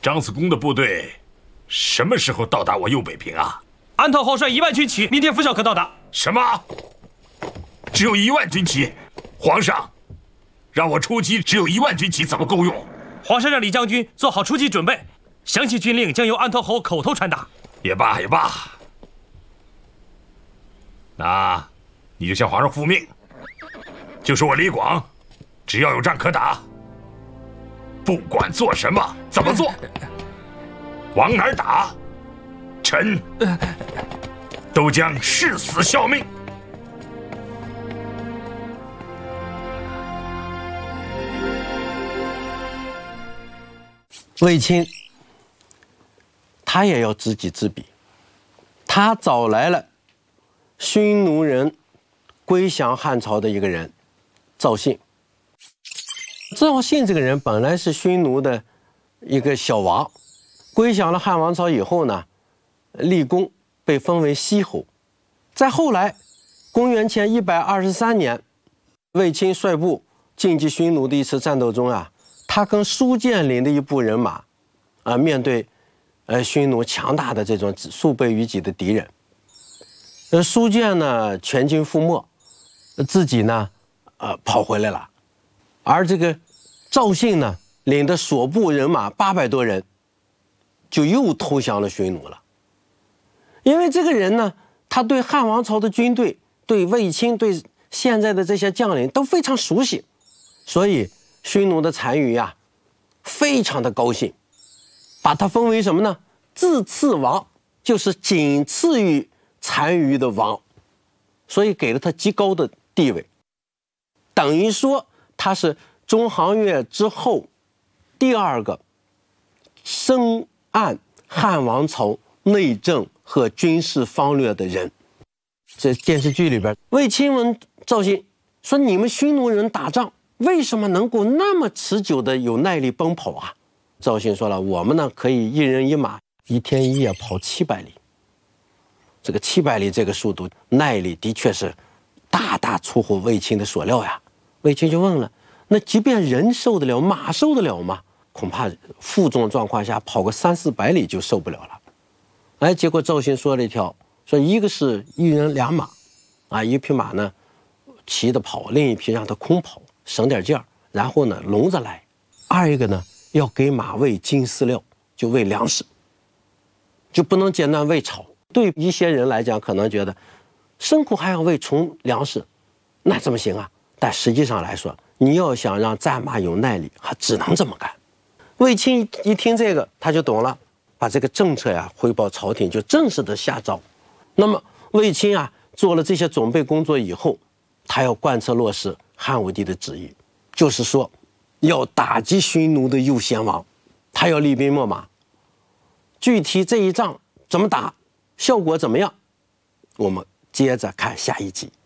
张子公的部队什么时候到达我右北平啊？ 安特侯率1万军骑，明天拂晓可到达。 什么？只有1万军骑？皇上，让我出击，只有1万军骑怎么够用？ 皇上让李将军做好出击准备，详细军令将由安特侯口头传达。 也罢也罢，那你就向皇上复命，就说我李广，只要有仗可打，不管做什么怎么做，往哪儿打，臣都将誓死效命。 卫青，他也要知己知彼，他找来了匈奴人归降汉朝的一个人赵信。赵信这个人本来是匈奴的一个小王，归降了汉王朝以后呢，立功，被封为西侯。再后来，公元前123年，卫青率部进击匈奴的一次战斗中啊，他跟苏建领的一部人马，面对匈奴强大的这种数倍于己的敌人，苏建呢全军覆没，自己呢跑回来了，而这个赵信呢领的所部人马800多人，就又投降了匈奴了。因为这个人呢，他对汉王朝的军队、对卫青、对现在的这些将领都非常熟悉，所以匈奴的单于呀，非常的高兴，把他封为什么呢？自次王，就是仅次于单于的王，所以给了他极高的地位，等于说他是中行月之后第2个深谙汉王朝内政和军事方略的人。这电视剧里边，卫青问赵信说：“你们匈奴人打仗为什么能够那么持久的有耐力奔跑啊？”赵信说了：“我们呢可以1人1马，1天1夜跑700里。这个700里这个速度耐力的确是大大出乎卫青的所料呀。”卫青就问了：“那即便人受得了，马受得了吗？恐怕负重状况下跑个300-400里就受不了了。”哎，结果赵信说了一条，说一个是1人2马，一匹马呢骑着跑，另一匹让它空跑，省点劲儿，然后呢笼着来。二一个呢要给马喂金饲料，就喂粮食，就不能简单喂草。对一些人来讲，可能觉得牲口还要喂虫粮食，那怎么行啊？但实际上来说，你要想让战马有耐力，还只能这么干。卫青一听这个，他就懂了，把这个政策呀汇报朝廷，就正式的下诏。那么卫青啊做了这些准备工作以后，他要贯彻落实汉武帝的旨意，就是说要打击匈奴的右贤王，他要厉兵秣马。具体这一仗怎么打，效果怎么样，我们接着看下一集。